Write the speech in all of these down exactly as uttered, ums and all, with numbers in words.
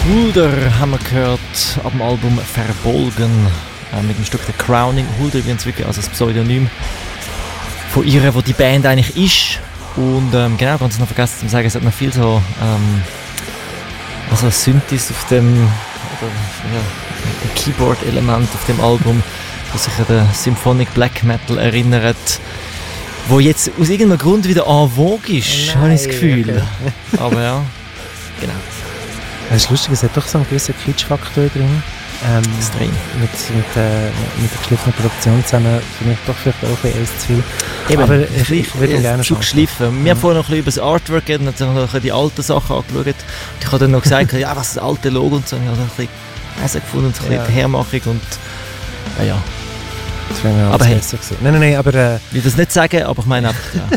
Hulder haben wir gehört ab dem Album Verbolgen äh, mit dem Stück The Crowning. Hulder übrigens wirklich als ein Pseudonym von ihr, wo die Band eigentlich ist. Und ähm, genau, ganz noch vergessen zu sagen, es hat noch viel so ähm, also Synthes auf dem oder, ja, Keyboard-Element auf dem Album, das sich an den Symphonic Black Metal erinnert, wo jetzt aus irgendeinem Grund wieder en vogue ist, habe ich das Gefühl. Okay. Aber ja, genau. Es ist lustig, es hat doch so einen gewissen Kitsch-Faktor drin. Ähm, Extrem. Mit, mit, äh, mit der geschliffenen Produktion zusammen finde ich doch vielleicht auch ein bisschen zu viel. Eben, aber ich, ich würde ihn gerne schon geschliffen. Wir haben vorhin noch ein bisschen über das Artwork geredet und haben noch die alten Sachen angeschaut. Und ich habe dann noch gesagt, ja, was ist das alte Logo und so. Ich habe ein bisschen besser gefunden und ein bisschen ja. Hermachung und ja, ja. Das wäre mir aber hey, besser gewesen. Nein, nein, nein, aber... Äh, ich will das nicht sagen, aber ich meine einfach, ja.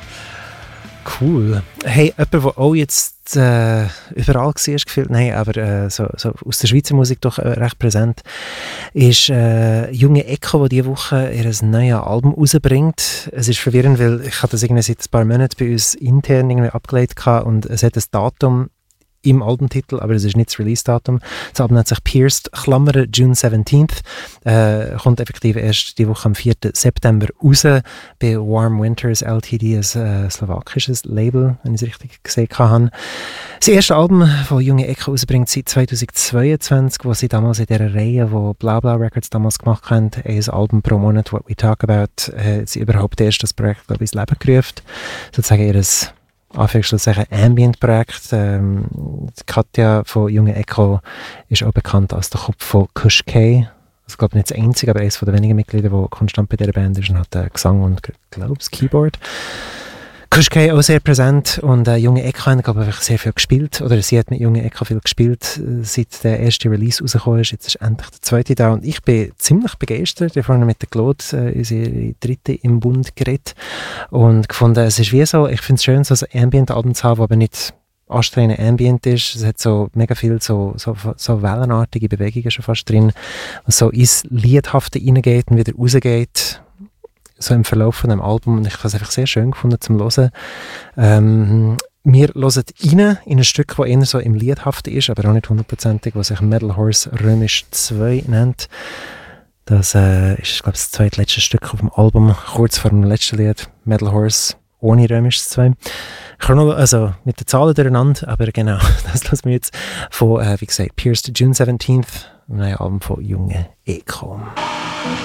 Cool. Hey, jemand, der auch jetzt äh, überall war, gefühlt, nein, aber äh, so, so aus der Schweizer Musik doch äh, recht präsent, ist äh, junge Echo, die diese Woche ihr neues Album rausbringt. Es ist verwirrend, weil ich hatte das irgendwie seit ein paar Monaten bei uns intern irgendwie abgelegt und es hat ein Datum im Albumtitel, aber es ist nicht das Release-Datum. Das Album nennt sich Pierced, Klammern, June seventeenth. Äh, kommt effektiv erst die Woche am vierten September raus bei Warm Winters L T D, ein äh, slowakisches Label, wenn ich es richtig gesehen habe. Das erste Album, das Junge Echo rausbringt, seit zweitausendzweiundzwanzig, wo sie damals in dieser Reihe, wo Blabla Records damals gemacht haben, ein Album pro Monat, What We Talk About, äh, sie überhaupt erst das Projekt, glaube ich, ins Leben gerufen. Sozusagen ihres Anführungszeichen Ambient-Projekt. Ähm, Katja von Junge Echo ist auch bekannt als der Kopf von Kush K. Das ist, glaube ich, nicht das einzige, aber eines der wenigen Mitglieder, der konstant bei dieser Band ist und hat äh, Gesang und, glaube ich, Keyboard. Kush K auch sehr präsent und äh, Junge Echo hat, glaube ich, sehr viel gespielt. Oder sie hat mit Junge Echo viel gespielt, äh, seit der erste Release rausgekommen ist. Jetzt ist endlich der zweite da und ich bin ziemlich begeistert. Ich habe vorhin mit der Claude, äh, unsere dritte im Bund, geredet und gefunden, es ist wie so, ich finde es schön, so ein Ambient-Album zu haben, das aber nicht anstrengend Ambient ist. Es hat so mega viel so, so, so wellenartige Bewegungen schon fast drin, was so ins Liedhafte reingeht und wieder rausgeht. So im Verlauf von dem Album und ich habe es einfach sehr schön gefunden zum Hören. Ähm, wir hören rein in ein Stück, das eher so im Liedhaften ist, aber auch nicht hundertprozentig, was sich Metal Horse Römisch zwei nennt. Das äh, ist, glaube ich, das zweitletzte Stück auf dem Album, kurz vor dem letzten Lied, Metal Horse ohne Römisch zwei. Chronolo- also mit den Zahlen durcheinander, aber genau, das lassen wir jetzt von, äh, wie gesagt, Pierced June seventeenth, einem neuen Album von Junge Echo.